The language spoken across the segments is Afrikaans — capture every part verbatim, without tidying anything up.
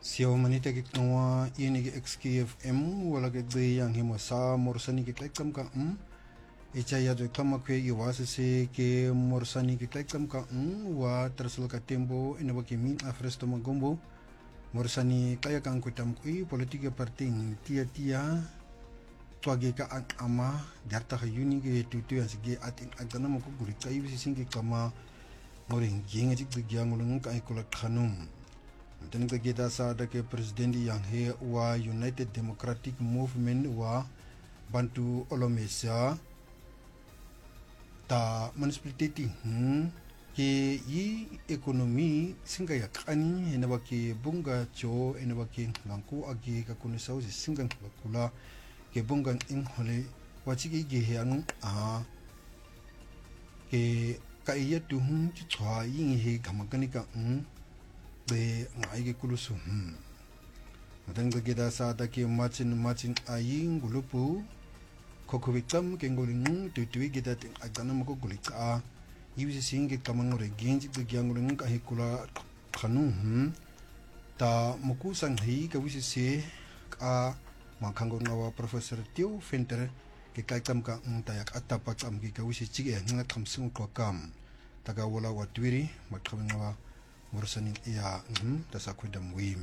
Sio manita ke tnoa ini ke X K F M wala ke de yang himo sa morsani ke klekam ka um echa ya de kama kwe i wase se ke morsani ke klekam ka um wa tersul ka tempo ina ke min afresto magombo morsani kaya kan kutam kui politika parting tia tia twage ka ang ama darta ka yuni ke tutu yang sige atin agdana mo ko guri kai bisi singi kama ngoring jinga jik de gyangulung ka ikola khanum dan kita saat ke presiden yang he wa United Democratic Movement wa bantu olomesa ta manspliteti hmm ke yi ekonomi singa ya kani ena baki bunga cho ena baki ngangku agi ka kunisau singa bakula ke bunga ing hole wachigi ge heang a ke ka iya tu hm chwa yin he kamakani ka hm de ngai ke kulusu hmm dan kita saat ke macin macin aing gulupu kokobitam ke ngoling tutui kita ting agana mako gulika iwisi singe kamangore genji de gyangulung ka hikula khanu hmm ta muku sanghi ka wisi se ka makhango ngawa professor Teo Venter ke kaikam ka tayak atapa kam ke ka wisi chige nga thamsung ko kam taga wala watwiri makhamin ngawa Morsaning iya hmm tasakwidam wim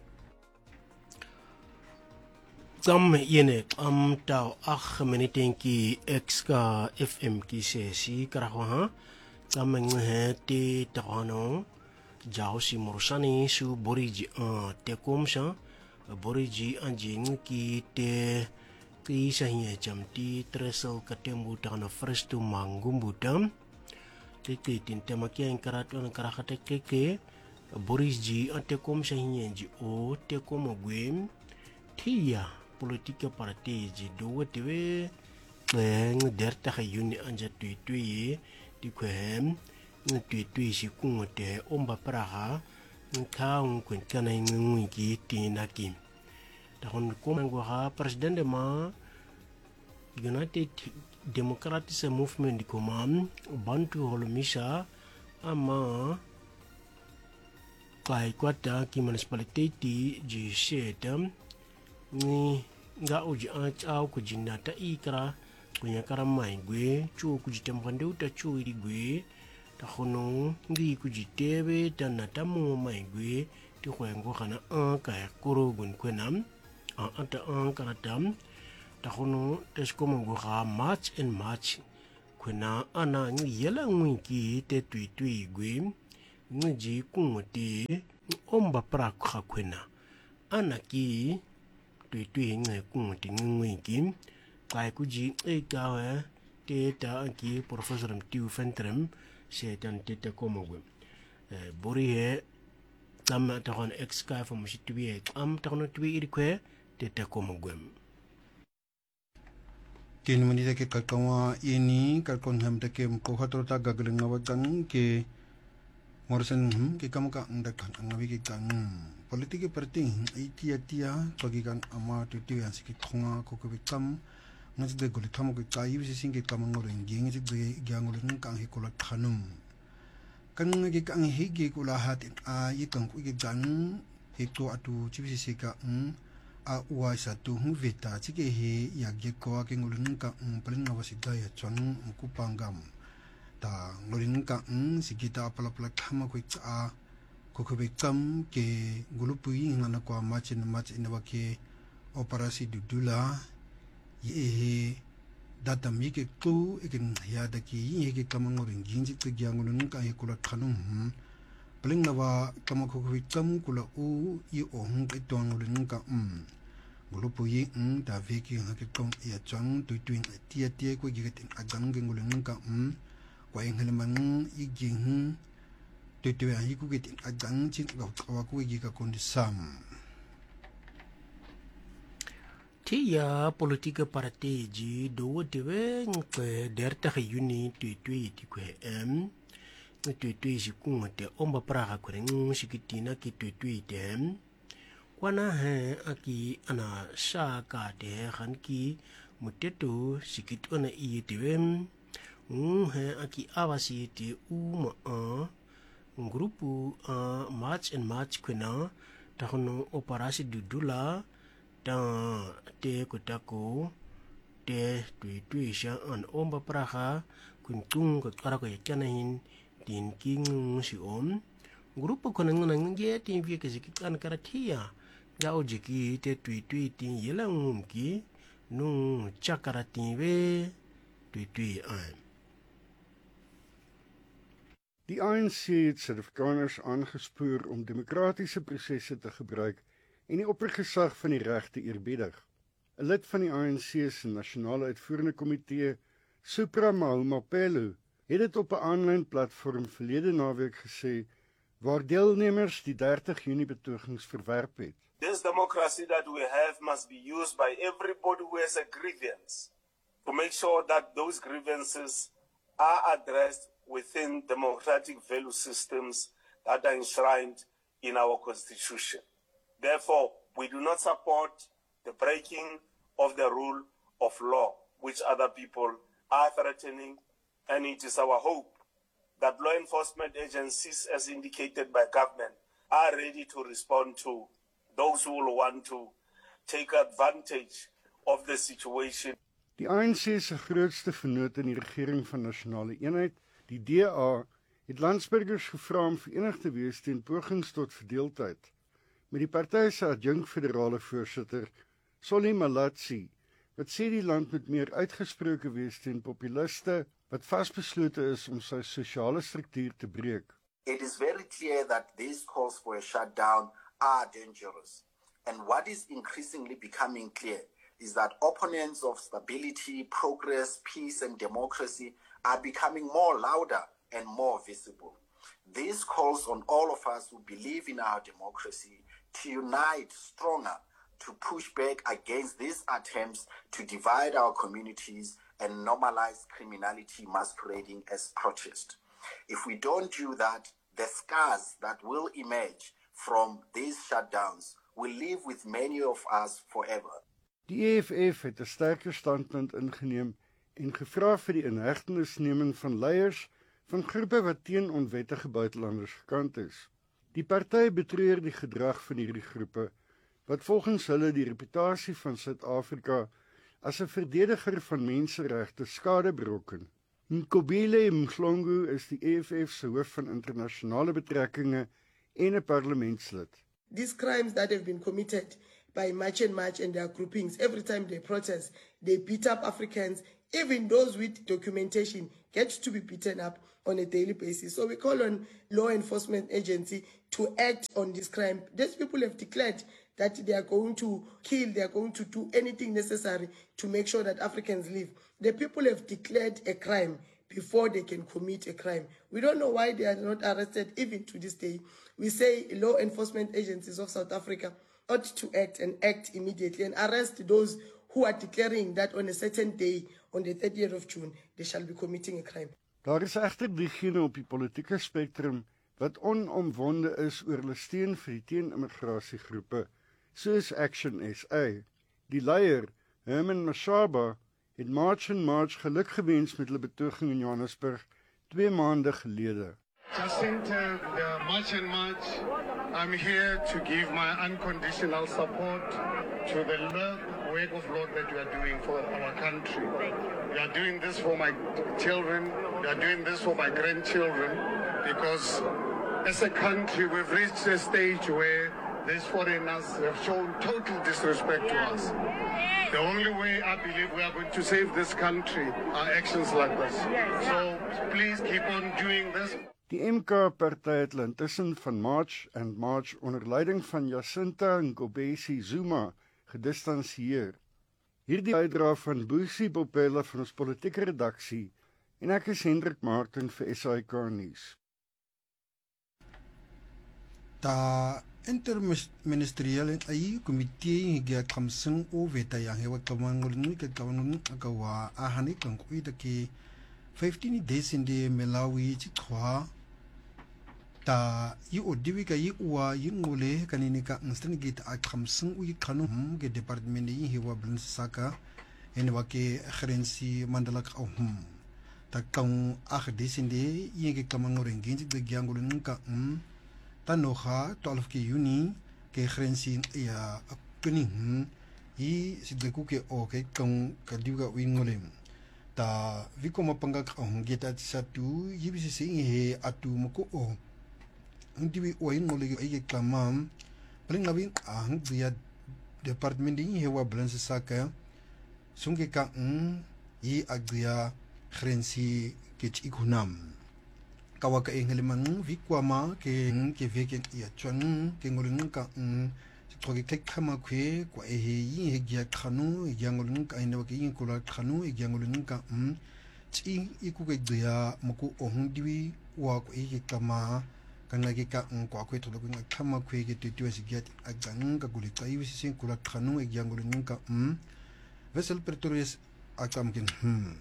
Tam yene am tau ach meniten ki exka F M ki sesi karaha tam nghe te tano jao si morsani su boriji a te komsa boriji anjing ki te ki sahiya jamti tresel katembu tano frestu mangumbutam teke tinte makia ingkarato nkarakate keke boriji ante komsa hinyenji o te komo gwem tia politika parteji do tewe ng derta khayuni anja tui tui di kwem ng tui tui si kungote omba praha ka un kun kana ngui ki tinaki ta hon ko mango ha president ma United Democratic Movement di komam bantu holomisa ama kai kwata ki municipality ji shetam ni nga uji au ku jinata ikra kunya karamai gwe chu ku jitem kande uta chu iri gwe ta hono ngi ku jitebe tanata mo mai gwe ti khwengo kana an ka koro gun kwenam an anta an karatam ta hono teskomo go ha match and match kwena ana ngi yela ngwi ki te tui tui gwe ngi ji kungote omba pra kha kwena ana ki tui tui ngai kungote ngwi ki kai ku ji e ka wa te ta ki professor Teo Venter se tan te te komo gwe bori he tam ta hon ex ka fo mo shitwi am ta hon twi iri kwe te te komo gwe tin manita ke kalkawa ini kalkon ham te ke ko hatrota gagling ngawang ke morsan hum ke kamaka ndak ngawi ke kang politik parting itia tia togi kan ama tutu yang sikit khonga ko ko bikam ngas de gol thamo ke kai wisi sing ke kamang ngoreng ging ji de gyang ngol kang he kola thanum kan ngi kang he ge kola hat a yi kang ku ge jang he to atu chi wisi ka a uai satu hu vita chike he ya ge ko ke ngolun ka palin na wasida ya chon ku pangam ta ngolun ka sikita pala pala khama ko cha ko ko be kam ke gulupui ngana ko machin mach in wa ke operasi dudula ye data mi ke tu ikin ya da ki ye ke kam ngorin ginji ke gyangolun ka he kula khanum palin na wa kam ko ko kam kula u yi o hung ke ton ngolun ka um gulupu yi ng da veki ha ke kong ya chang tu tu tia tia ko gi ke agang ge ngulung ka um ko ing hel man yi gi hu tu tu ya yi ku ke agang chin ka wa ku gi ka kon sam tia politika parteji do dewe ngke derta khayuni tu tu ti ko em tu tu si kungote omba praha ko ring sikitina ki tu tu dem wana he aki ana sa ka de han ki muteto sikit ona i tewem um he aki awasi ti uma a grupu a match and match kwena takono operasi dudula ta te kutako te tui tui sha an omba praha kuntung ko kara ko yakanahin tin king si om grupo kono nang nge tin vie ke sikan karatia ya ojiki te tui tui tin yelang mumki nung chakara tin we tui tui an. Die A N C het Suid-Afrikaners aangespoor om demokratiese prosesse te gebruik en die oppergesag van die reg te eerbiedig. 'n Lid van die A N C se nasionale uitvoerende komitee, Supra Mahumapelo, het dit op 'n aanlyn platform verlede naweek gesê waar deelnemers die dertig Junie betogings verwerp het. This democracy that we have must be used by everybody who has a grievance to make sure that those grievances are addressed within democratic value systems that are enshrined in our constitution. Therefore, we do not support the breaking of the rule of law, which other people are threatening, and it is our hope that law enforcement agencies, as indicated by government, are ready to respond to those who will want to take advantage of the situation. Die A N C se grootste vennoot in die regering van nasionale eenheid, die D A, het landsburgers gevra om verenig te wees teen pogings tot verdeeldheid. Met die party se adjunk federale voorsitter, Solly Malatsi, wat sê die land moet meer uitgesproke wees teen populiste wat vasbeslote is om sy sosiale struktuur te breek. It is very clear that these calls for a shutdown are dangerous. And what is increasingly becoming clear is that opponents of stability, progress, peace, and democracy are becoming more louder and more visible. This calls on all of us who believe in our democracy to unite stronger, to push back against these attempts to divide our communities and normalize criminality masquerading as protest. If we don't do that, the scars that will emerge from these shutdowns will live with many of us forever. Die E F F het 'n sterker standpunt ingeneem en gevra vir die inhegtenisneming van leiers van groepe wat teen onwettige buitelanders gekant is. Die party betreur die gedrag van hierdie groepe wat volgens hulle die reputasie van Suid-Afrika as 'n verdediger van menseregte skade berokken. Nkobile Mhlongo is die E F F se hoof van internasionale betrekkinge en 'n parlementslid. These crimes that have been committed by March and March and their groupings, every time they protest, they beat up Africans, even those with documentation get to be beaten up on a daily basis. So we call on law enforcement agency to act on this crime. These people have declared that they are going to kill, they are going to do anything necessary to make sure that Africans live. The people have declared a crime before they can commit a crime. We don't know why they are not arrested even to this day. We say law enforcement agencies of South Africa ought to act and act immediately and arrest those who are declaring that on a certain day, on the thirtieth of June, they shall be committing a crime. Daar is egter diegene op die politieke spektrum wat onomwonde is oor hulle steun vir die teen-immigrasiegroepe, soos Action S A. Die leier, Herman Mashaba, het March and March geluk gewens met hulle betoging in Johannesburg twee maande gelede. Jacinta, the March and March, I'm here to give my unconditional support to the work of Lord that you are doing for our country. You are doing this for my children, you are doing this for my grandchildren, because as a country we've reached a stage where these foreigners have shown total disrespect to us. The only way I believe we are going to save this country are actions like this. So please keep on doing this. Die M K-party het intussen van March and March onder leiding van Jacinta Nkobesi Zuma gedistansieer. Hierdie uitdra van Busi Bopela van ons politieke redaksie en ek is Hendrik Martin vir S A K nuus. Ta interministerial en ai komitee hingga kamseng o veta yang hewa kamangulungi ke kawangun agawa ahani kangkui dake fifteen days in the Malawi chikwa ta yi odiwi ka yi uwa yi ngole kanini ka ngstani gita a kamseng u yi kanu hum ke department yi hewa blun saka en wake gerensi mandala ka hum ta kang ah days in the yi ke kamangurengi de gyangulun ka um tanoha twelve ke Juni ke grensi ya kuning hi sidleku ke o ke kong kadiuga wingolem ta viko mapanga kong geta satu yibisi sing he atu moko o ndiwi o ingole ke klamam paling ngabin ang dia department ding he wa balance saka sunge ka ng i agdia grensi ke chikunam kawa ka engeleman vikwama ke ke veke ya chwan ke ngoleng ka ng troge ke kama kwe kwa e hi he gya khanu ya ngoleng ka ina ke yin kula khanu e gya ngoleng ka um chi iku ke dia moko ong diwi wa ko e ke kama kana ke ka ng kwa kwe tholo ke kama kwe ke titu si gya agang ka guli kai wi sin kula khanu e gya ngoleng ka um vessel pretorius akam kin hmm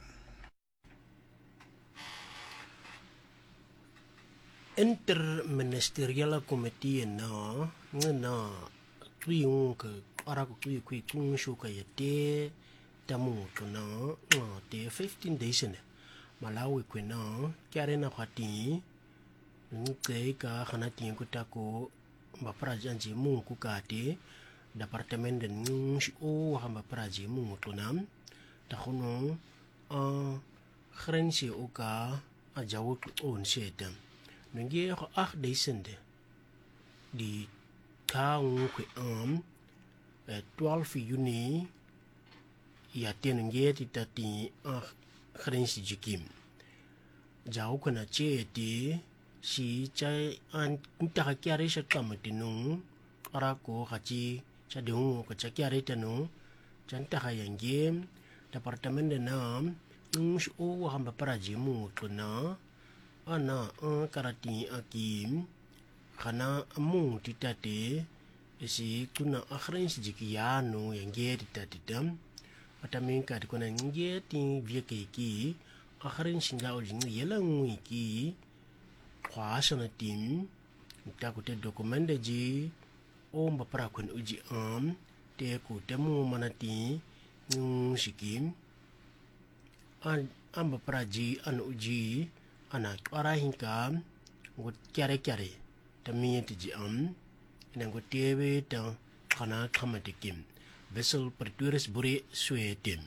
Interministeriële komitee na na tuiung ke ara ko tui kui tung shu ka yete tamu to na na te fifteen days ne Malawi ku na kyare na khati nge ka khana tin ku ta ko ba prajanji mu ku ka te departement de nung shi o ha ba praji mu to nam ta khono a grensie o ka a jawu on shetem Nge ko ach desende di kaung ku am twaalf Juni ya ten nge ti tati ach grensi jikim jau kana che ti si chai an ta kyare sha kamatinu ara ko khachi cha deung ko cha kyare tanu chan ta hayangem departement de nam ung shu hamba paraji mu tuna ana an karati akim kana amu titate isi kuna akhrensi jikiyano yange titati dam atamin ka kuna nge ti vieke ki akhrensi nga ojin yela ngui ki khwasana tim takute document ji o mbapara kun uji am te ku temu manati ngung sikim an ambapara ji an uji ana kwara hinka ngot kyare kyare tamiye tiji am ina ngot tewe ta kana kamatikim wissel Pretorius bure sweetem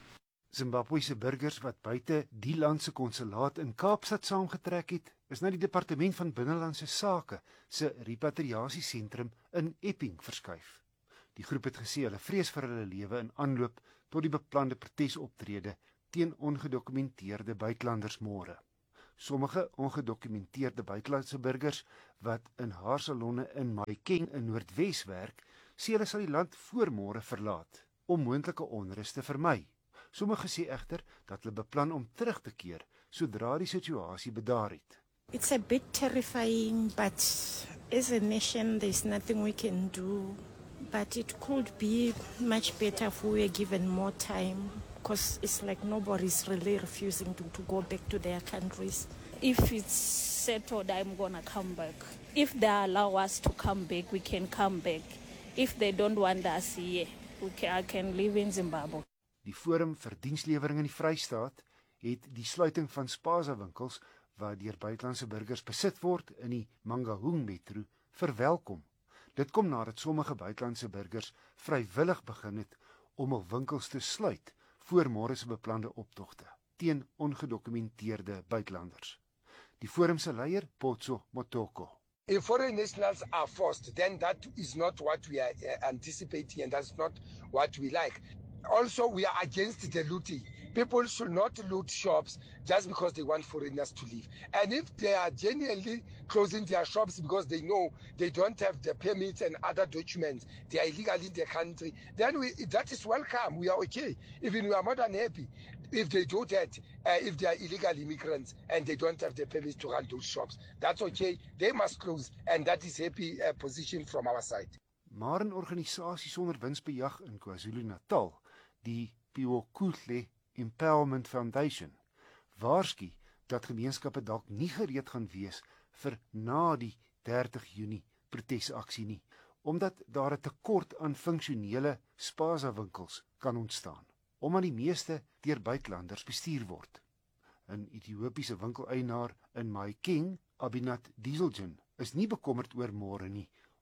Zimbabwese burgers wat buite die land se konsulaat in Kaapstad saamgetrek het, is na die departement van binnelandse sake se repatriasiesentrum in Epping verskuif. Die groep het gesê hulle vrees vir hulle lewe in aanloop tot die beplande protesoptrede teen ongedokumenteerde buitelanders môre. Sommige ongedokumenteerde buitelandse burgers wat in haarsalonne in Mahikeng in Noordwes werk, sê hulle sal die land voor môre verlaat om moontlike onrus te vermy. Sommige sê egter dat hulle beplan om terug te keer sodra die situasie bedaar het. It's a bit terrifying, but as a nation there's nothing we can do. But it could be much better if we were given more time. Because it's like nobody's really refusing to, to go back to their countries. If it's settled, I'm going to come back. If they allow us to come back, we can come back. If they don't want us here, we can, I can live in Zimbabwe. Die Forum vir Dienslewering in die Vrystaat het die sluiting van spaza winkels wat deur buitelandse burgers besit word in die Mangaung metro verwelkom. Dit kom nadat sommige buitelandse burgers vrywillig begin het om hul winkels te sluit voor môre se beplande optogte teen ongedokumenteerde buitelanders. Die forum se leier, Potso Motoko. If foreign nationals are forced, then that is not what we are uh, anticipating, and that's not what we like. Also, we are against the looting. People should not loot shops just because they want foreigners to leave. And if they are genuinely closing their shops because they know they don't have the permits and other documents, they are illegal in the country, then we, that is welcome. We are okay. Even we are more than happy if they do that, uh, if they are illegal immigrants and they don't have the permits to run those shops. That's okay. They must close, and that is happy uh, position from our side. Maar 'n organisasie sonder winsbejag in KwaZulu-Natal, die Piokule Empowerment Foundation, waarsku dat gemeenskappe dalk nie gereed gaan wees vir na die dertig Junie protesaksie nie, omdat daar 'n tekort aan funksionele spaza winkels kan ontstaan, omdat die meeste deur buitelanders bestuur word. 'n Ethiopiese winkeleienaar in Mahikeng, Abinat Dieselgen, is nie bekommerd oor môre nie,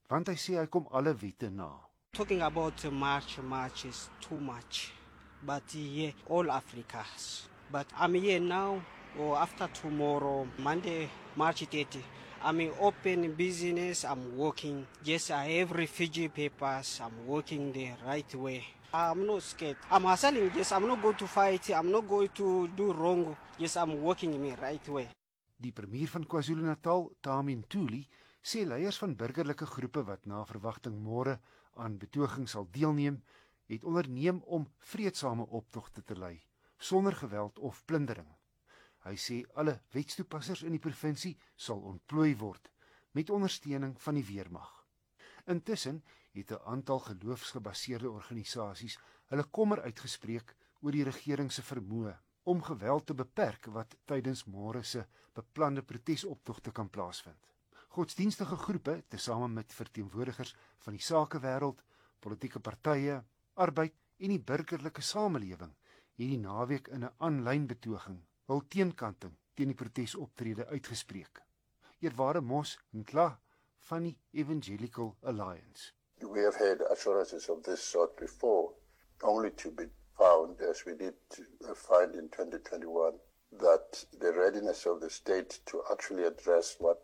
want hy sê hy kom alle wette na. Talking about March, March is too much, but yeah, all Africans. But I'm here now, or after tomorrow, Monday, March thirtieth. I'm in open business, I'm working. Yes, I have refugee papers, I'm working the right way. I'm not scared. I'm hustling, yes, I'm not going to fight, I'm not going to do wrong. Yes, I'm working in the right way. Die premier van KwaZulu-Natal, Tami Ntuli, sê leiers van burgerlike groepe wat na verwagting môre aan betoging sal deelneem, het onderneem om vreedsame optogte te lei, sonder geweld of plundering. Hy sê alle wetstoepassers in die provinsie sal ontplooi word met ondersteuning van die weermag. Intussen het 'n aantal geloofsgebaseerde organisasies hulle kommer uitgespreek oor die regering se vermoë om geweld te beperk wat tydens môre se beplande protesoptogte kan plaasvind. Godsdienstige groepe, tesame met verteenwoordigers van die sakewêreld, politieke partye, arbeid en die burgerlike samelewing, het die naweek in 'n aanlyn betoging hul teenkanting teen die protesoptrede uitgespreek. Eerware Mos Nkla van die Evangelical Alliance. We have had assurances of this sort before, only to be found, as we did find in twenty twenty-one, that the readiness of the state to actually address what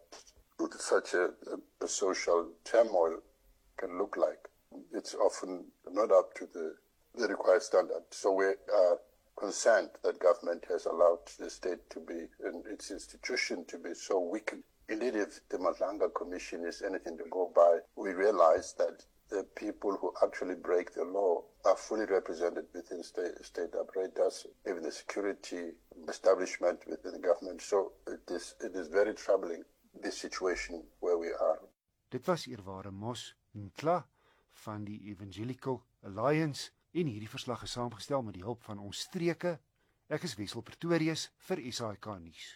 such a, a social turmoil can look like. It's often not up to the, the required standard. So we are concerned that government has allowed the state to be, and its institution to be so weakened. Indeed, if the Madlanga Commission is anything to go by, we realize that the people who actually break the law are fully represented within state, state apparatus, even the security establishment within the government. So it is, it is very troubling, this situation where we are. Dit was eerware Mos Nkla van die Evangelical Alliance en hierdie verslag is saamgestel met die hulp van ons streke. Ek is Wessel Pretorius vir S A I K nuus.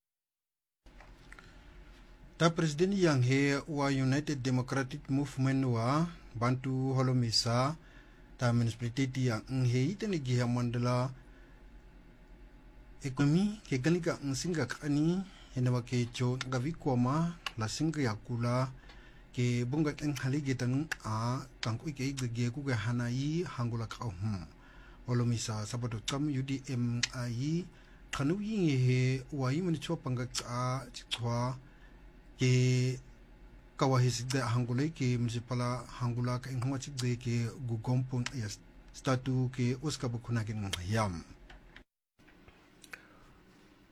Ta president yang he wa United Democratic Movement wa Bantu Holomisa ta municipality yang he itani giha mandala ekonomi ke ganika nsinga kani hena wa ke cho gavikoma la singa yakula ke bunga teng haligi tan a kangku ke ge ku ge hanai hangula ka hum Holomisa sabato kam U D M ai kanu yin he wa yimani cho panga a chwa ke kawahisigda hangulay ke municipala hangula ka inghama chigde ke gugompon yes statu ke uska bukuna ke ngayam.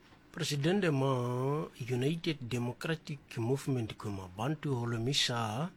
President ma United Democratic Movement kuma Bantu Holomisa